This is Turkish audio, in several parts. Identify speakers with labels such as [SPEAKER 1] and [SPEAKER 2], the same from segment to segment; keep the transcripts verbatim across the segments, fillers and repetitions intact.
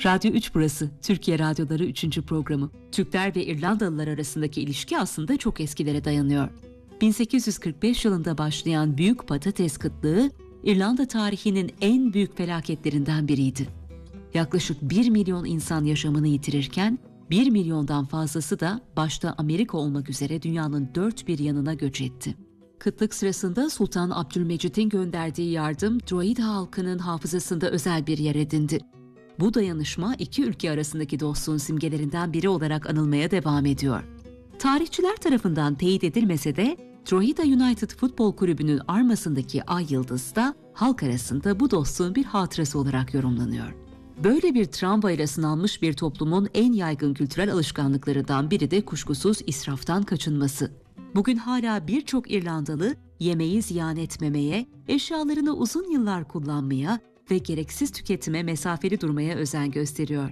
[SPEAKER 1] Radyo üç burası, Türkiye Radyoları üçüncü programı. Türkler ve İrlandalılar arasındaki ilişki aslında çok eskilere dayanıyor. bin sekiz yüz kırk beş yılında başlayan Büyük Patates Kıtlığı, İrlanda tarihinin en büyük felaketlerinden biriydi. Yaklaşık bir milyon insan yaşamını yitirirken, bir milyondan fazlası da başta Amerika olmak üzere dünyanın dört bir yanına göç etti. Kıtlık sırasında Sultan Abdülmecit'in gönderdiği yardım, Drogheda halkının hafızasında özel bir yer edindi. Bu dayanışma iki ülke arasındaki dostluğun simgelerinden biri olarak anılmaya devam ediyor. Tarihçiler tarafından teyit edilmese de Drogheda United Futbol Kulübü'nün armasındaki ay yıldız da halk arasında bu dostluğun bir hatırası olarak yorumlanıyor. Böyle bir travmayla sınanmış bir toplumun en yaygın kültürel alışkanlıklarından biri de kuşkusuz israftan kaçınması. Bugün hala birçok İrlandalı yemeği ziyan etmemeye, eşyalarını uzun yıllar kullanmaya ve gereksiz tüketime mesafeli durmaya özen gösteriyor.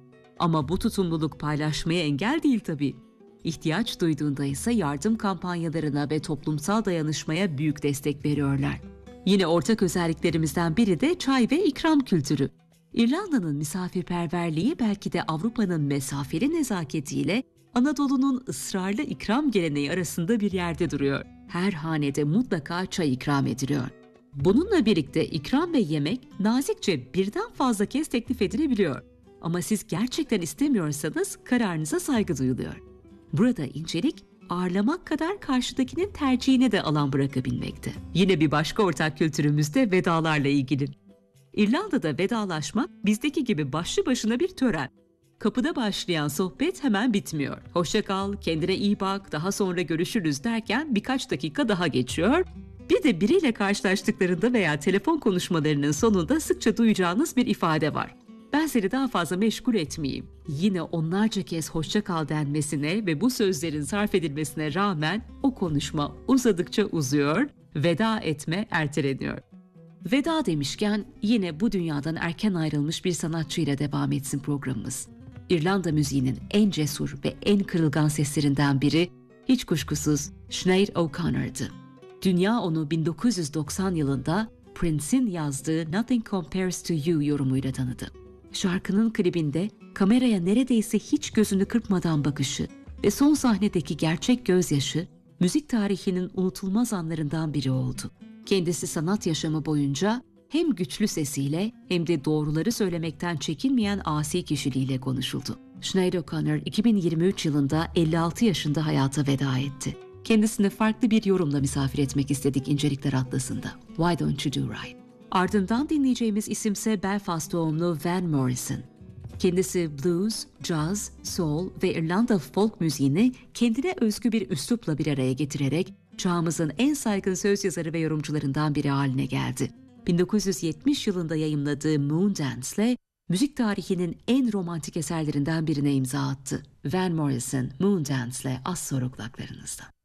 [SPEAKER 1] Ama bu tutumluluk paylaşmaya engel değil tabii. İhtiyaç duyduğunda ise yardım kampanyalarına ve toplumsal dayanışmaya büyük destek veriyorlar. Yine ortak özelliklerimizden biri de çay ve ikram kültürü. İrlanda'nın misafirperverliği belki de Avrupa'nın mesafeli nezaketiyle Anadolu'nun ısrarlı ikram geleneği arasında bir yerde duruyor. Her hanede mutlaka çay ikram ediliyor. Bununla birlikte ikram ve yemek nazikçe birden fazla kez teklif edilebiliyor. Ama siz gerçekten istemiyorsanız kararınıza saygı duyuluyor. Burada incelik, ağırlamak kadar karşıdakinin tercihine de alan bırakabilmekte. Yine bir başka ortak kültürümüz de vedalarla ilgili. İrlanda'da vedalaşmak bizdeki gibi başlı başına bir tören. Kapıda başlayan sohbet hemen bitmiyor. Hoşça kal, kendine iyi bak, daha sonra görüşürüz derken birkaç dakika daha geçiyor. Bir de biriyle karşılaştıklarında veya telefon konuşmalarının sonunda sıkça duyacağınız bir ifade var. Ben seni daha fazla meşgul etmeyeyim. Yine onlarca kez hoşça kal denmesine ve bu sözlerin sarf edilmesine rağmen o konuşma uzadıkça uzuyor, veda etme erteleniyor. Veda demişken yine bu dünyadan erken ayrılmış bir sanatçıyla devam etsin programımız. İrlanda müziğinin en cesur ve en kırılgan seslerinden biri hiç kuşkusuz Sinead O'Connor'dı. Dünya onu bin dokuz yüz doksan yılında Prince'in yazdığı Nothing Compares to You yorumuyla tanıdı. Şarkının klibinde kameraya neredeyse hiç gözünü kırpmadan bakışı ve son sahnedeki gerçek gözyaşı müzik tarihinin unutulmaz anlarından biri oldu. Kendisi sanat yaşamı boyunca hem güçlü sesiyle hem de doğruları söylemekten çekinmeyen asi kişiliğiyle konuşuldu. Sinead O'Connor iki bin yirmi üç yılında elli altı yaşında hayata veda etti. Kendisini farklı bir yorumla misafir etmek istedik İncelikler Atlası'nda. Why Don't You Do Right? Ardından dinleyeceğimiz isimse Belfast doğumlu Van Morrison. Kendisi blues, jazz, soul ve İrlanda folk müziğini kendine özgü bir üslupla bir araya getirerek çağımızın en saygın söz yazarı ve yorumcularından biri haline geldi. bin dokuz yüz yetmiş yılında yayımladığı Moondance'le müzik tarihinin en romantik eserlerinden birine imza attı. Van Morrison, Moondance'le az sonra kulaklarınızda.